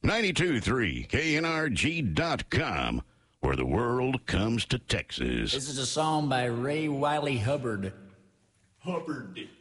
92.3 KNRG.com, where the world comes to Texas. This is a song by Ray Wiley Hubbard. Hubbard.